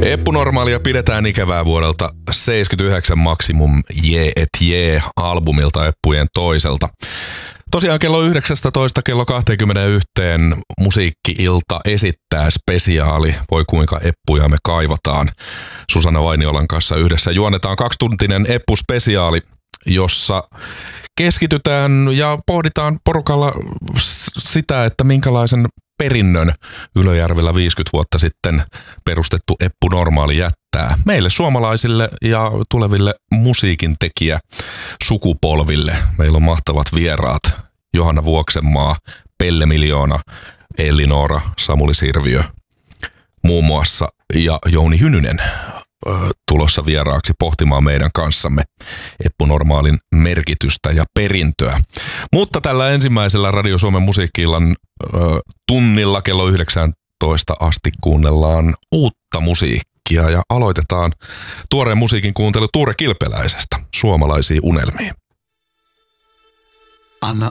Eppu Normaalia pidetään ikävää vuodelta 79 Maximum Jee et Jee -albumilta Eppujen toiselta. Tosiaan kello 19 kello 21 musiikki-ilta esittää spesiaali. Voi kuinka Eppuja me kaivataan. Susanna Vainiolan kanssa yhdessä juonetaan 2-tuntinen Eppu-spesiaali, jossa keskitytään ja pohditaan porukalla sitä, että minkälaisen perinnön Ylöjärvellä 50 vuotta sitten perustettu Eppu Normaali jättää meille suomalaisille ja tuleville musiikintekijä sukupolville. Meillä on mahtavat vieraat: Johanna Vuoksenmaa, Pelle Miljoona, Ellinora, Samuli Sirviö muun muassa ja Jouni Hynynen tulossa vieraaksi pohtimaan meidän kanssamme Eppu Normaalin merkitystä ja perintöä. Mutta tällä ensimmäisellä Radio Suomen musiikki-illan tunnilla kello 19 asti kuunnellaan uutta musiikkia ja aloitetaan tuoreen musiikin kuuntelu Tuure Kilpeläisestä, Suomalaisiin unelmiin. Anna